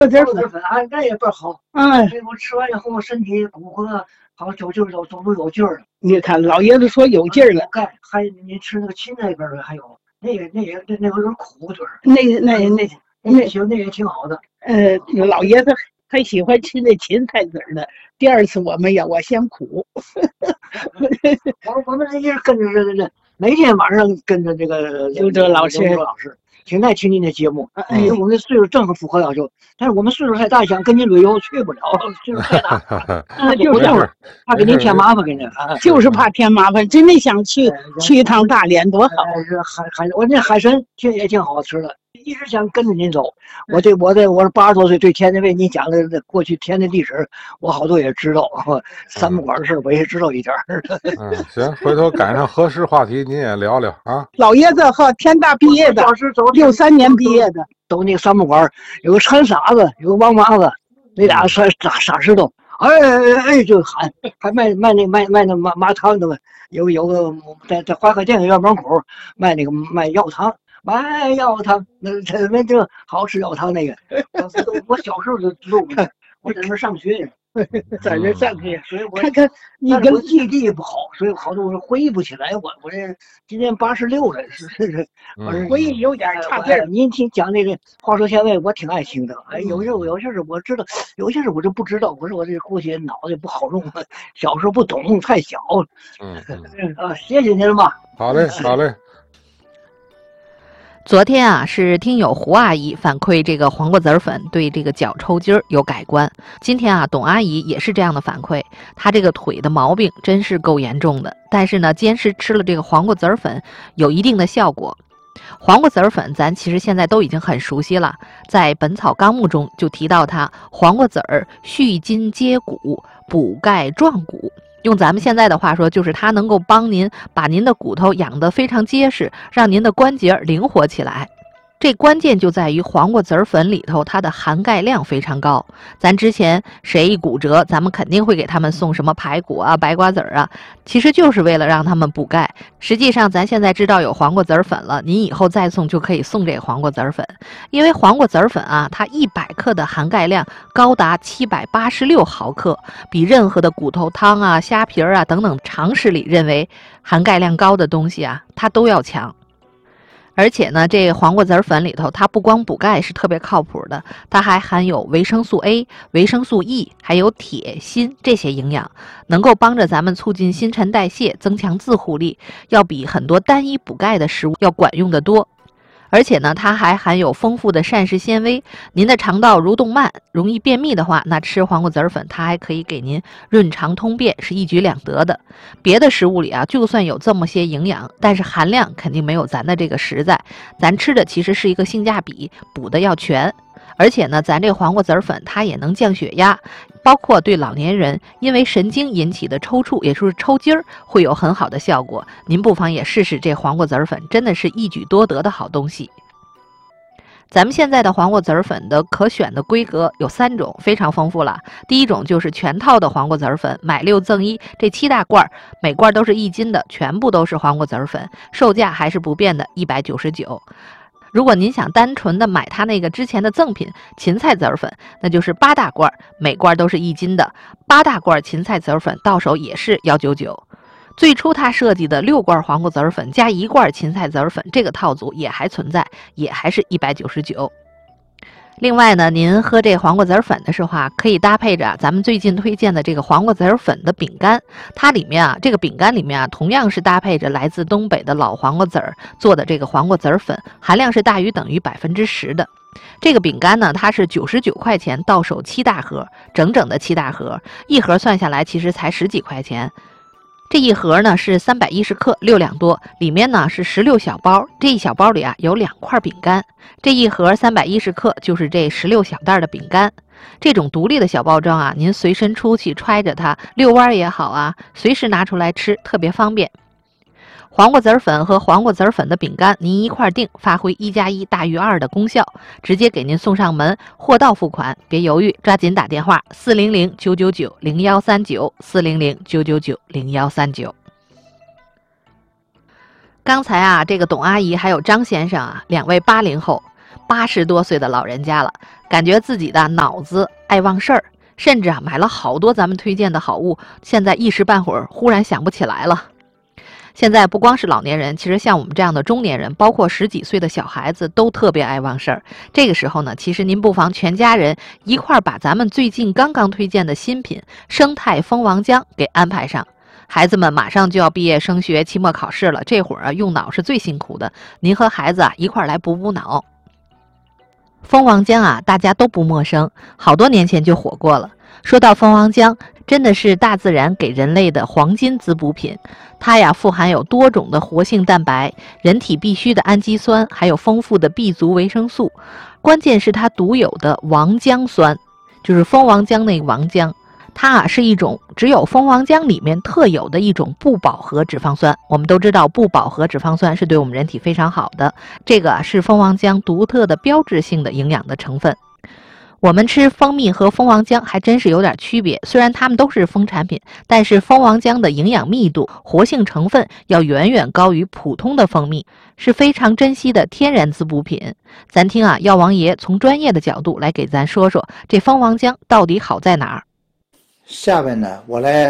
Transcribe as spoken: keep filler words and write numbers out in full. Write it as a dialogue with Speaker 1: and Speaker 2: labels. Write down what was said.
Speaker 1: 这粉粉啊，那也倍儿好。
Speaker 2: 嗯，
Speaker 1: 这我吃完以后，身体骨骼好，走劲儿走，走路有劲儿了。
Speaker 2: 你看老爷子说有劲儿了。
Speaker 1: 钙，还你吃那个芹菜根儿，还有那个那也那那有点苦嘴儿。
Speaker 2: 那那那
Speaker 1: 那行，那也挺好的。
Speaker 2: 呃，老爷子还喜欢吃那芹菜籽儿的。第二次我们要我嫌苦。
Speaker 1: 我我们这一直跟着这这每天晚上跟着这个
Speaker 2: 刘哲老师，
Speaker 1: 刘老师挺爱听您的节目。
Speaker 2: 哎呦，
Speaker 1: 我们岁数正好符合要求，但是我们岁数太大，想跟您旅游去不了，岁数太大。
Speaker 2: 啊，就是
Speaker 1: 怕给您添麻烦，给您啊，
Speaker 2: 就是怕添麻烦。真的想去去一趟大连，多好！
Speaker 1: 海海，我那海参挺也挺好吃的。一直想跟着您走，我这我这我是八十多岁，对天津卫你讲的过去天津历史，我好多也知道，三不管的事我也知道一点儿。
Speaker 3: 嗯，行，回头赶上合适话题您也聊聊啊。
Speaker 2: 老爷子和天大毕业的，六三年毕业的，
Speaker 1: 走那个三不管，有个陈傻子，有个王麻子，那俩傻傻傻石头，哎哎哎就喊，还卖卖那卖卖那麻麻汤的嘛，有有个在在华客电影院门口卖那个卖药汤。买药汤，那他们就好吃药汤那个。我小时候就路过，我在那上学，
Speaker 2: 在那上学，
Speaker 1: 所以我
Speaker 2: 看看你跟
Speaker 1: 我记忆力不好，所以好多我回忆不起来。我我这今年八十六了，是是是，我
Speaker 2: 回忆有点差劲儿。
Speaker 1: 您听讲那个话说前卫，我挺爱听的。哎，有些有些事我知道，有些事我就不知道。我说我这过去脑子不好用，小时候不懂，太小。
Speaker 3: 嗯
Speaker 1: 嗯啊，谢谢您了嘛。
Speaker 3: 好嘞，好嘞。
Speaker 4: 昨天啊，是听友胡阿姨反馈这个黄瓜籽粉对这个脚抽筋儿有改观。今天啊，董阿姨也是这样的反馈，她这个腿的毛病真是够严重的。但是呢，坚持吃了这个黄瓜籽粉，有一定的效果。黄瓜籽粉咱其实现在都已经很熟悉了，在《本草纲目》中就提到它，黄瓜籽儿续筋接骨，补钙壮骨。用咱们现在的话说，就是它能够帮您把您的骨头养得非常结实，让您的关节灵活起来。这关键就在于黄瓜籽粉里头，它的含钙量非常高。咱之前谁一骨折，咱们肯定会给他们送什么排骨啊、白瓜子儿啊，其实就是为了让他们补钙。实际上，咱现在知道有黄瓜籽粉了，您以后再送就可以送这个黄瓜籽粉，因为黄瓜籽粉啊，它一百克的含钙量高达七百八十六毫克，比任何的骨头汤啊、虾皮儿啊等等常识里认为含钙量高的东西啊，它都要强。而且呢，这黄瓜籽粉里头，它不光补钙是特别靠谱的，它还含有维生素 A、维生素 E， 还有铁、锌这些营养，能够帮着咱们促进新陈代谢，增强自护力，要比很多单一补钙的食物要管用得多。而且呢，它还含有丰富的膳食纤维。您的肠道蠕动慢，容易便秘的话，那吃黄瓜籽粉，它还可以给您润肠通便，是一举两得的。别的食物里啊，就算有这么些营养，但是含量肯定没有咱的这个实在。咱吃的其实是一个性价比，补的要全。而且呢，咱这黄瓜籽粉它也能降血压，包括对老年人因为神经引起的抽搐，也就是抽筋儿，会有很好的效果。您不妨也试试这黄瓜籽粉，真的是一举多得的好东西。咱们现在的黄瓜籽粉的可选的规格有三种，非常丰富了。第一种就是全套的黄瓜籽粉，买六赠一，这七大罐，每罐都是一斤的，全部都是黄瓜籽粉，售价还是不变的，一百九十九。如果您想单纯的买它那个之前的赠品芹菜籽粉，那就是八大罐，每罐都是一斤的，八大罐芹菜籽粉到手也是一百九十九。最初他设计的六罐黄瓜籽粉加一罐芹菜籽粉这个套组也还存在，也还是一百九十九。另外呢，您喝这黄瓜籽粉的时候啊，可以搭配着咱们最近推荐的这个黄瓜籽粉的饼干，它里面啊，这个饼干里面啊，同样是搭配着来自东北的老黄瓜籽儿做的这个黄瓜籽粉，含量是大于等于百分之十的。这个饼干呢，它是九十九块钱到手七大盒，整整的七大盒，一盒算下来其实才十几块钱。这一盒呢是三百一十克，六两多，里面呢是十六小包，这一小包里啊有两块饼干，这一盒三百一十克就是这十六小袋的饼干。这种独立的小包装啊，您随身出去揣着它遛弯也好啊，随时拿出来吃，特别方便。黄瓜籽粉和黄瓜籽粉的饼干，您一块订，发挥一加一大于二的功效，直接给您送上门，货到付款，别犹豫，抓紧打电话四零零九九九零幺三九四零零九九九零幺三九。刚才啊，这个董阿姨还有张先生啊，两位八零后， 八十多岁的老人家了，感觉自己的脑子爱忘事儿，甚至啊买了好多咱们推荐的好物，现在一时半会儿忽然想不起来了。现在不光是老年人，其实像我们这样的中年人，包括十几岁的小孩子都特别爱忘事儿。这个时候呢，其实您不妨全家人一块儿把咱们最近刚刚推荐的新品生态蜂王浆给安排上。孩子们马上就要毕业升学、期末考试了，这会儿啊用脑是最辛苦的，您和孩子啊一块儿来补补脑。蜂王浆啊，大家都不陌生，好多年前就火过了。说到蜂王浆，真的是大自然给人类的黄金滋补品。它呀富含有多种的活性蛋白、人体必需的氨基酸，还有丰富的 B 族维生素。关键是它独有的王浆酸，就是蜂王浆那个王浆。它啊是一种只有蜂王浆里面特有的一种不饱和脂肪酸。我们都知道不饱和脂肪酸是对我们人体非常好的，这个啊是蜂王浆独特的标志性的营养的成分。我们吃蜂蜜和蜂王浆还真是有点区别，虽然它们都是蜂产品，但是蜂王浆的营养密度、活性成分要远远高于普通的蜂蜜，是非常珍惜的天然滋补品。咱听啊，药王爷从专业的角度来给咱说说这蜂王浆到底好在哪儿。
Speaker 5: 下面呢，我来